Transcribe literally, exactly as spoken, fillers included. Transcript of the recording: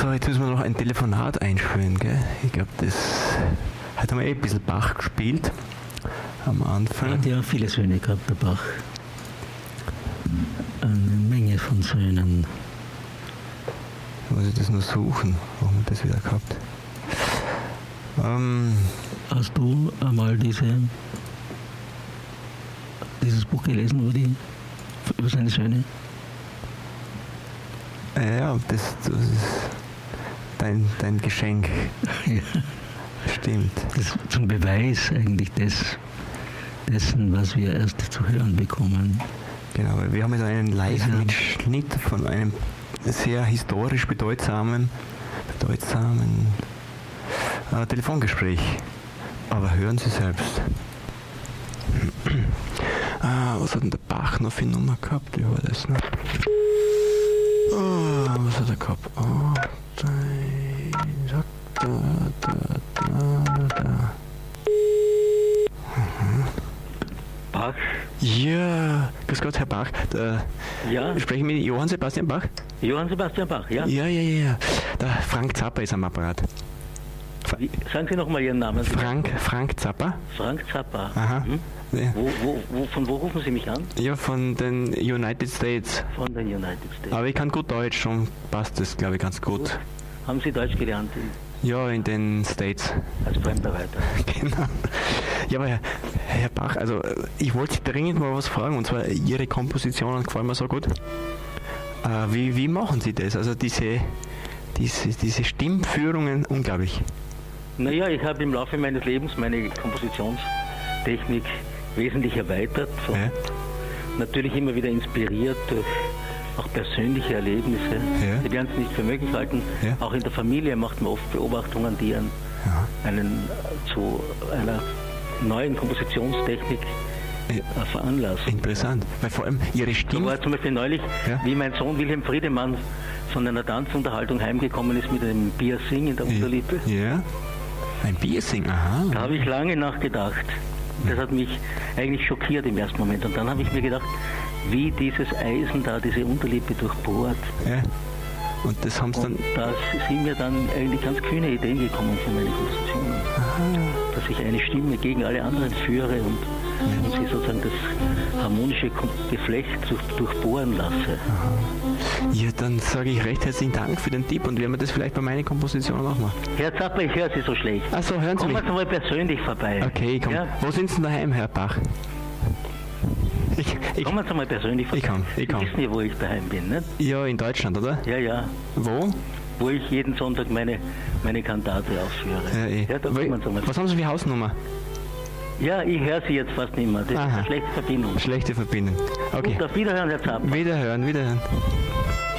So, jetzt müssen wir noch ein Telefonat einspielen, gell? Ich glaube, das. Heute haben wir eh ein bisschen Bach gespielt. Am Anfang. Er hat ja viele Söhne gehabt, der Bach. Eine Menge von Söhnen. Muss ich das nur suchen? Wo haben wir das wieder gehabt? Ähm, Hast du einmal diese, dieses Buch gelesen über, die, über seine Söhne? ja, das, das ist dein, dein Geschenk. Ja. Stimmt. Das ist zum Beweis eigentlich des, dessen, was wir erst zu hören bekommen. Genau, wir haben jetzt einen Live-Mitschnitt von einem sehr historisch bedeutsamen, bedeutsamen äh, Telefongespräch. Aber hören Sie selbst. ah, was hat denn der Bach noch für eine Nummer gehabt? Wie war das noch? Oh, was hat er gehabt? Oh, da, da, da, da, da. Mhm. Bach? Ja, grüß Gott, Herr Bach. Da Ja? spreche ich mit Johann Sebastian Bach? Johann Sebastian Bach, ja? Ja, ja, ja, ja. Der Frank Zappa ist am Apparat. Wie, sagen Sie nochmal Ihren Namen. Frank, Frank Zappa? Frank Zappa. Aha. Hm? Ja. Wo, wo, wo, von wo rufen Sie mich an? Ja, von den United States. Von den United States. Aber ich kann gut Deutsch, schon passt das, glaube ich, ganz gut. Gut. Haben Sie Deutsch gelernt in, Ja, in den States. als Fremdarbeiter? Genau. Ja, aber Herr, Herr Bach, also ich wollte dringend mal was fragen, und zwar Ihre Kompositionen gefallen mir so gut. Äh, wie, wie machen Sie das? Also diese, diese, diese Stimmführungen, unglaublich. Naja, ich habe im Laufe meines Lebens meine Kompositionstechnik wesentlich erweitert. Und Ja. natürlich immer wieder inspiriert durch auch persönliche Erlebnisse. Ja. Sie werden es nicht für möglich halten. Ja. Auch in der Familie macht man oft Beobachtungen, die einen, Ja. einen äh, zu einer neuen Kompositionstechnik Ja. äh, veranlassen. Interessant, weil vor allem Ihre So Stimme... war zum Beispiel neulich, Ja. wie mein Sohn Wilhelm Friedemann von einer Tanzunterhaltung heimgekommen ist mit einem Piercing in der Unterlippe. Ja, ein Piercing, aha. Da habe ich lange nachgedacht. Das hat mich eigentlich schockiert im ersten Moment. Und dann habe ich mir gedacht, wie dieses Eisen da diese Unterlippe durchbohrt. Ja. Und das haben Sie dann... Und da sind mir dann eigentlich ganz kühne Ideen gekommen für meine Kompositionen. Dass ich eine Stimme gegen alle anderen führe und, und sie sozusagen das harmonische Kom- Geflecht durch, durchbohren lasse. Ja, dann sage ich recht herzlichen Dank für den Tipp und werden wir das vielleicht bei meinen Kompositionen auch machen. Herr Zappa, ich höre Sie so schlecht. Achso, hören Sie Kommen mich. Sie mal persönlich vorbei. Okay, komm. Ja? Wo sind Sie denn daheim, Herr Bach? Ich, ich, Kommen Sie mal persönlich vorbei. Ich komm, ich komm. Sie wissen ja, wo ich daheim bin, nicht? ja, in Deutschland, oder? Ja, ja. Wo? Wo ich jeden Sonntag meine, meine Kantate aufführe. Ja, eh. Ja, da Wo- kommen Sie mal. Was haben Sie für Hausnummer? Ja, ich höre Sie jetzt fast nicht mehr. Das ist Aha. eine schlechte Verbindung. Schlechte Verbindung. Okay. Gut, auf Wiederhören, Herr Zappa. Wiederhören, wiederhören.